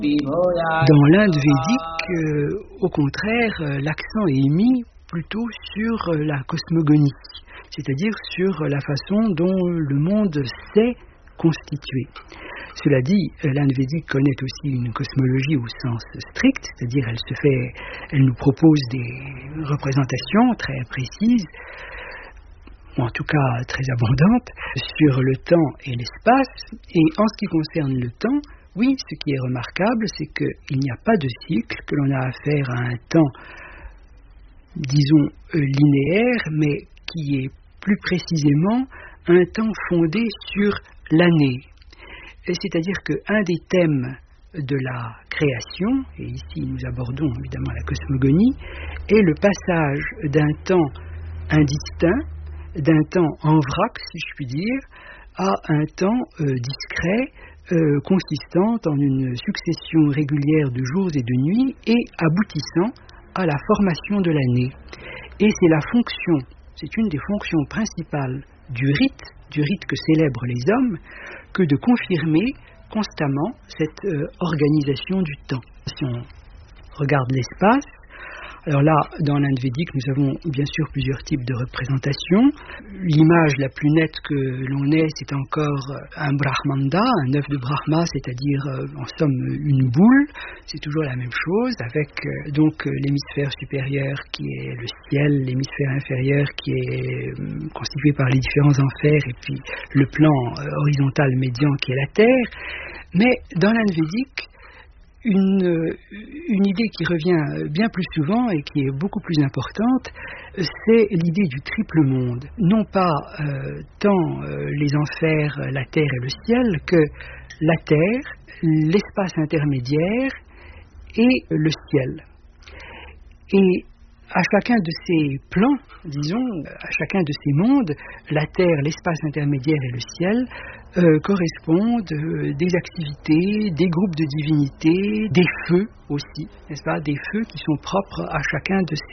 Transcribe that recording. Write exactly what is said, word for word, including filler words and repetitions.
Dans l'Inde védique, euh, au contraire, euh, l'accent est mis plutôt sur euh, la cosmogonie, c'est-à-dire sur la façon dont le monde s'est constitué. Cela dit, euh, l'Inde védique connaît aussi une cosmologie au sens strict, c'est-à-dire elle se fait, elle nous propose des représentations très précises, ou en tout cas très abondantes, sur le temps et l'espace. Et en ce qui concerne le temps, oui, ce qui est remarquable, c'est qu'il n'y a pas de cycle, que l'on a affaire à un temps, disons, euh, linéaire, mais qui est plus précisément un temps fondé sur l'année. Et c'est-à-dire qu'un des thèmes de la création, et ici nous abordons évidemment la cosmogonie, est le passage d'un temps indistinct, d'un temps en vrac, si je puis dire, à un temps euh, discret, euh, consistant en une succession régulière de jours et de nuits et aboutissant à la formation de l'année. Et c'est la fonction, c'est une des fonctions principales du rite, du rite que célèbrent les hommes, que de confirmer constamment cette euh, organisation du temps. Si on regarde l'espace, alors là, dans l'Inde védique, nous avons bien sûr plusieurs types de représentations. L'image la plus nette que l'on ait, c'est encore un brahmanda, un œuf de Brahma, c'est-à-dire en somme une boule. C'est toujours la même chose, avec donc l'hémisphère supérieur qui est le ciel, l'hémisphère inférieur qui est constitué par les différents enfers, et puis le plan horizontal médian qui est la terre. Mais dans l'Inde védique, Une, une idée qui revient bien plus souvent et qui est beaucoup plus importante, c'est l'idée du triple monde. Non pas euh, tant euh, les enfers, la terre et le ciel, que la terre, l'espace intermédiaire et le ciel. Et à chacun de ces plans, disons, à chacun de ces mondes, la terre, l'espace intermédiaire et le ciel euh, correspondent euh, des activités, des groupes de divinités, des feux aussi, n'est-ce pas, des feux qui sont propres à chacun de ces